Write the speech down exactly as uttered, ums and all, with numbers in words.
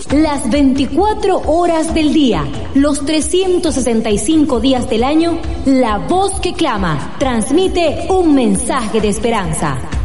las veinticuatro horas del día, los trescientos sesenta y cinco días del año, la voz que clama transmite un mensaje de esperanza.